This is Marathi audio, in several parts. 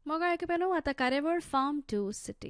मोगा ऐकपेनो आता कार्यावळ फार्म टू सिटी.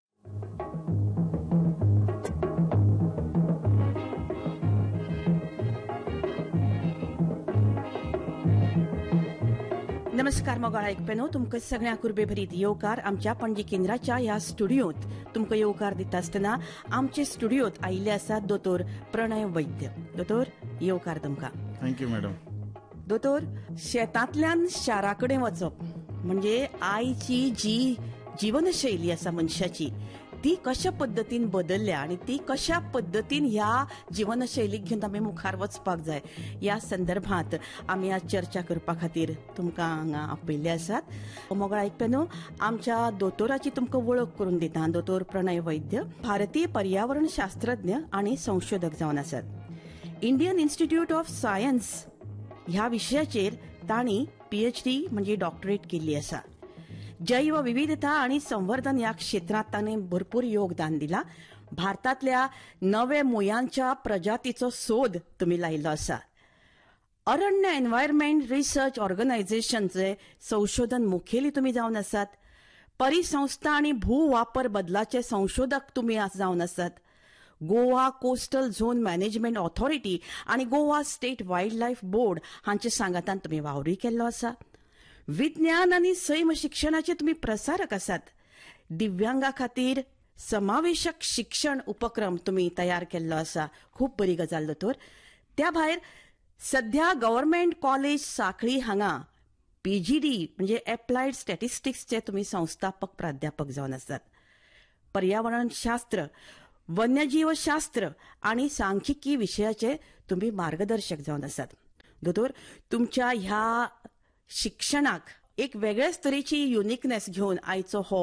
नमस्कार मोगाळ ऐकपेनो तुमकां सगळ्यांक कुर्बेभरीत येवकार आमच्या पणजी केंद्राच्या ह्या स्टुडियोत तुमकां येवकार दिता आसतना आमचे स्टुडियोत आयिल्ले आसात दोतोर प्रणय वैद्य. दोतोर येवकार तुमकां. Thank you madam. दोतोर, शेतांतल्यान शारा कडेन वचप म्हणजे आयची जी जीवनशैली आसा मनशाची ती कशा पद्दतीन बदलल्या आणि ती कशा पद्दतीन ह्या जीवनशैलीक घेवन आमी मुखार वचपाक जाय ह्या संदर्भात आमी आज चर्चा करपा खातीर तुमकां हांगा आपयल्ले आसात. मोगाळ ऐकपेनो, आमच्या दोतोराची तुमकां वळख करून दिता. दोतोर प्रणय वैद्य भारतीय पर्यावरण शास्त्रज्ञ आणि संशोधक जावन आसात. इंडियन इन्स्टिट्यूट ऑफ सायन्स ह्या विशयाचेर तांणी PhD म्हणजे डॉक्टरेट केल्ली आसा. जैव विविधता आणि संवर्धन या क्षेत्रात ताणें भरपूर योगदान दिला. भारतातल्या नवे मुयांच्या प्रजातीचो सोद तुम्ही लायिल्लो आसा. अरण्य एन्व्हायरमेंट रिसर्च ऑर्गनायझेशनचे संशोधन मुखेली तुम्ही जावन आसात. परिसंस्था आणि भूवापर बदलाचे संशोधक तुम्ही जावन आसात. Goa coastal zone management authority आणि Goa state wild life board हांचे सांगातान तुम्ही वावरूय केल्लो आसा. विज्ञान आणि सैम शिक्षणाचे तुम्ही प्रसारक आसात. दिव्यांगा खातीर समावेशक शिक्षण उपक्रम तुम्ही तयार केल्लो आसा. खूप बरी गजाल दोतोर. त्या भायर सध्या गव्हर्नमेंट कॉलेज सांखळी हांगा PGD म्हणजे एप्लायड स्टॅटिस्टिक्सचे तुम्ही संस्थापक प्राध्यापक जावन आसात. पर्यावरण शास्त्र, वन्यजीव शास्त्र आणि सांख्यिकी विशयाचे तुम्ही मार्गदर्शक जावन आसात. दोतोर, तुमच्या ह्या शिक्षणाक एक वेगळेच तरेची युनिकनेस घेवन आयचो हो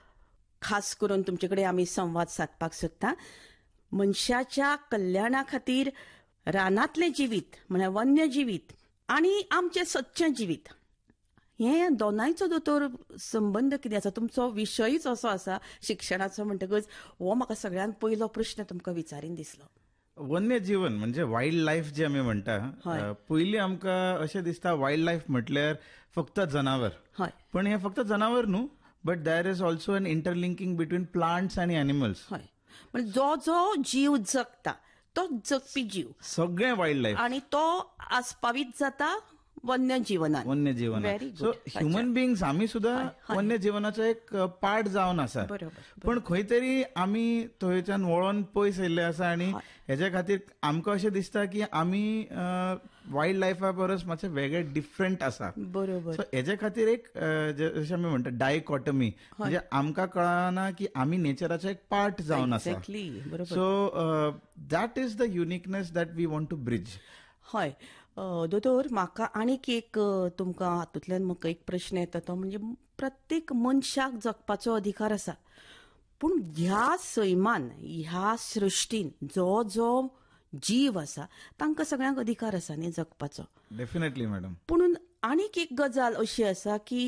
खास करून तुमचे आमी संवाद साधपाक सोदता. मनशाच्या कल्याणा खातीर रानांतलें जिवीत म्हळ्यार वन्य जिवीत आणि आमचें सदचें जिवीत हे दोनांयचो दोतोर संबंध कितें आसा? तुमचो विशयच असो आसा शिक्षणाचो म्हणटकच हो म्हाका सगळ्यात पयलो प्रश्न तुमकां विचारीन दिसलो. वन्य जीवन म्हणजे वायल्ड लायफ जे आमी म्हणटा, पयलीं आमकां अशें दिसता वायल्ड लायफ म्हटल्यार फक्त जनावर. पण हे फक्त जनावर न्हू, but there is also an interlinking between plants आनी एनिमल्स. म्हणजे जो जो जीव जगता तो जगपी जीव सगळें वायल्ड लायफ आणि तो आस्पावीत जाता वन्य जीवनात. सो ह्युमन बिंग्स आमी सुद्धा वन्य जीवनाचो एक पार्ट जावन आसा. पण खंय तरी आमी थंयच्यान वळोन पयस येयल्ले आसा आणि हेच्या खातीर आमकां अशें दिसता की आमी वायल्ड लायफा परस मातशे वेगळे डिफरंट आसा. बरोबर. सो हेच्या खातीर एक जशें आमी म्हणटा डायकॉटमी, म्हणजे आमकां कळना की आमी नेचराचो एक पार्ट जावन आसा. So that is the uniqueness that we want to bridge. हय दोतोर, म्हाका आनीक एक तुमकां हातूंतल्यान म्हाका एक प्रश्न येता तो म्हणजे प्रत्येक मनशाक जगपाचो अधिकार आसा. पूण ह्या सैमान ह्या सृश्टीन जो जो जीव आसा तांकां सगळ्यांक अधिकार आसा न्ही जगपाचो. Definitely madam. पूण आनीक एक गजाल अशी आसा की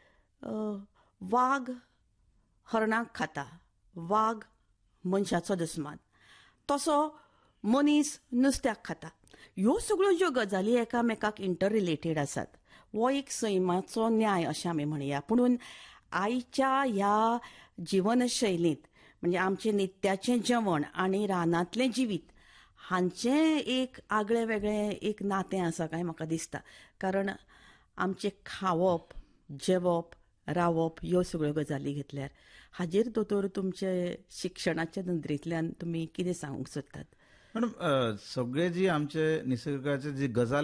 वाघ हरणाक खाता, वाघ मनशाचो दुस्मान, तसो मनीस नुस्त्याक खाता. ह्यो सगळ्यो ज्यो गजाली एकामेकाक इंटर रिलेटेड आसात हो एक सैमाचो न्याय अशें आमी म्हणया. पूण आयच्या ह्या जीवनशैलींत म्हणजे आमचें नित्याचें जेवण आनी रानांतलें जिवीत हांचें एक आगळें वेगळें एक नातें आसा काय म्हाका दिसता. कारण आमचें खावप, जेवप, रावप ह्यो सगळ्यो गजाली घेतल्यार हाजेर दोतोर तुमचे शिक्षणाच्या नदरेंतल्यान तुमी कितें सांगूंक सोदतात? मॅडम, सगळे जी आमचे निसर्गाचे जी गजाल